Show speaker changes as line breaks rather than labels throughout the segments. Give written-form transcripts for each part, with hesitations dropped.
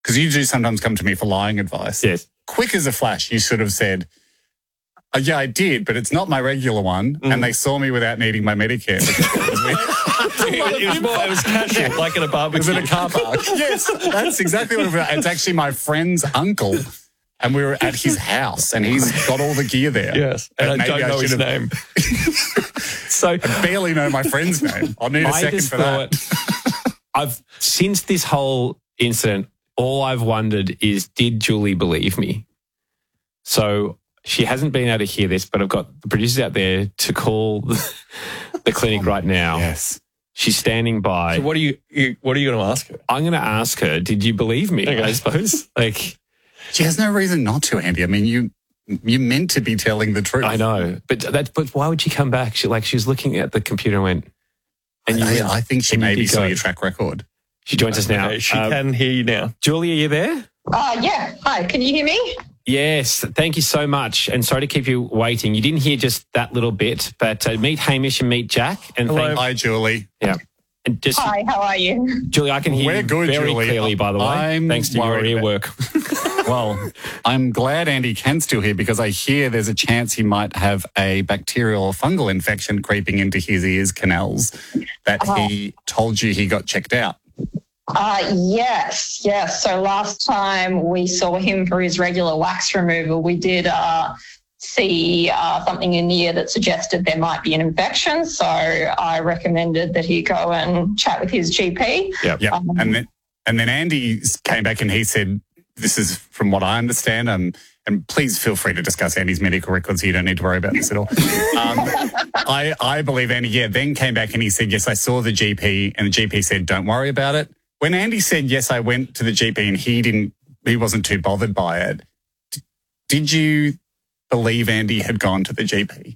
because you do sometimes come to me for lying advice.
Yes.
Quick as a flash, you should have said, yeah, I did, but it's not my regular one. And they saw me without needing my Medicare.
It was casual, like at a barbecue.
It was in a car park. Yes, that's exactly what it was. It's actually my friend's uncle, and we were at his house, and he's got all the gear there.
Yes, and I don't know his name.
So
I barely know my friend's name. I'll need a second for that.
Since this whole incident, all I've wondered is, did Julie believe me? So she hasn't been able to hear this, but I've got the producers out there to call the clinic right now.
Yes.
She's standing by.
So what are you going to ask her?
I'm going to ask her, did you believe me, I suppose?
She has no reason not to, Andy. I mean, you're meant to be telling the truth.
I know. But why would she come back? She was looking at the computer and went...
I think she maybe saw your track record.
She joins us now.
She can hear you now.
Julie, are you there?
Yeah. Hi, can you hear me?
Yes, thank you so much. And sorry to keep you waiting. You didn't hear just that little bit, but meet Hamish and meet Jack. And
hello. Hi, Julie.
Yeah. And
hi, how are you?
Julie, I can hear you very
Julie.
clearly, by the way, thanks to your ear work.
Well, I'm glad Andy can still hear, because I hear there's a chance he might have a bacterial or fungal infection creeping into his ears canals that he told you he got checked out.
Yes. So last time we saw him for his regular wax removal, we did see something in the ear that suggested there might be an infection. So I recommended that he go and chat with his GP.
Yeah. And then Andy came back and he said, this is from what I understand, and please feel free to discuss Andy's medical records. You don't need to worry about this at all. I believe Andy, then came back and he said, yes, I saw the GP, and the GP said, don't worry about it. When Andy said, yes, I went to the GP and he wasn't too bothered by it, did you believe Andy had gone to the GP?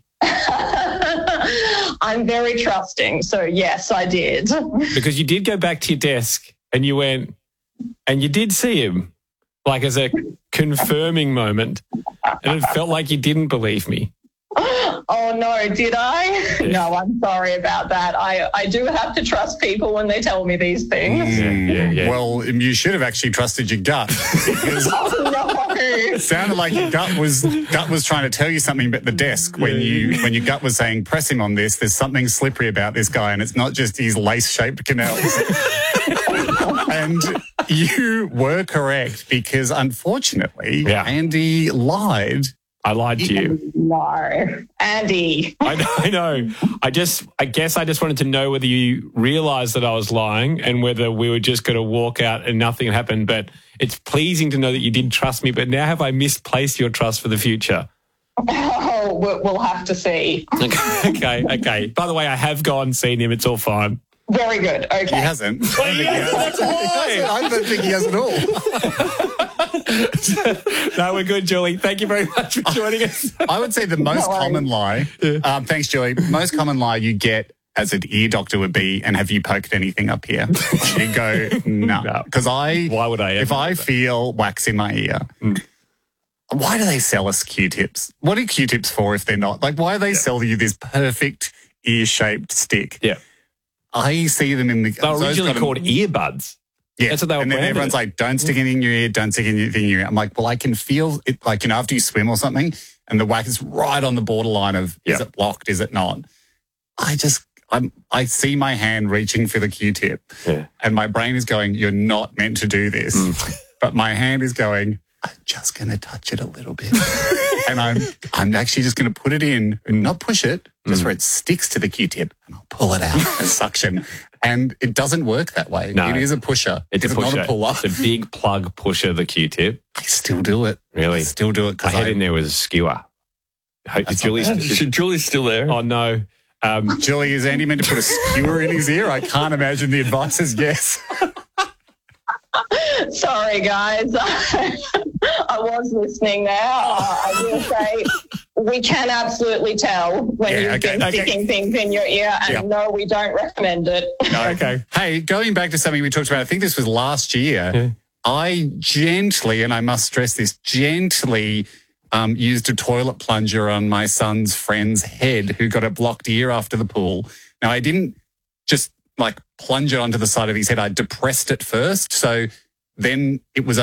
I'm very trusting, so yes, I did.
Because you did go back to your desk and you went, and you did see him, like as a confirming moment, and it felt like you didn't believe me.
Oh, no, did I? Yeah. No, I'm sorry about that. I do have to trust people when they tell me these things.
Yeah.
Well, you should have actually trusted your gut. Because it sounded like your gut was trying to tell you something at the desk when your gut was saying, press him on this, there's something slippery about this guy, and it's not just his lace-shaped canals. And you were correct, because unfortunately, Andy lied.
I lied to you.
No, Andy.
I know. I guess I just wanted to know whether you realised that I was lying and whether we were just going to walk out and nothing happened. But it's pleasing to know that you did trust me. But now have I misplaced your trust for the future?
Oh, we'll have to see.
Okay. By the way, I have gone and seen him. It's all fine.
Very good. Okay.
He hasn't.
That's why.
I don't think he has at all.
No, we're good, Julie. Thank you very much for joining us.
I would say the most common lie, thanks, Julie, most common lie you get as an ear doctor would be, and have you poked anything up here? You go, no. Because
why would I?
If I feel wax in my ear, why do they sell us Q-tips? What are Q-tips for if they're not? Like, why do they sell you this perfect ear-shaped stick?
Yeah.
I see them in the...
They were originally called earbuds.
Yeah.
That's what they were.
And then everyone's like, don't stick anything in your ear, don't stick anything in your ear. I'm like, well, I can feel it, like, after you swim or something, and the wax is right on the borderline of, is it blocked, is it not? I see my hand reaching for the Q-tip, and my brain is going, you're not meant to do this. But my hand is going, I'm just going to touch it a little bit. And I'm actually just going to put it in and not push it, just where it sticks to the Q-tip, and I'll pull it out and suction. And it doesn't work that way. No. It is a pusher.
It's a pusher.
Not a puller.
It's a big plug pusher, the Q-tip.
I still do it.
Really?
I still do it.
I had in there with a skewer.
Julie's still there.
Oh, no.
Julie, is Andy meant to put a skewer in his ear? I can't imagine the advice is yes.
Sorry, guys. I was listening there. I will say we can absolutely tell when you've been sticking things in your ear, and no, we don't recommend it.
No. Okay. Hey, going back to something we talked about, I think this was last year, I gently, and I must stress this, gently used a toilet plunger on my son's friend's head who got a blocked ear after the pool. Now, I didn't just plunge it onto the side of his head. I depressed it first. So then it was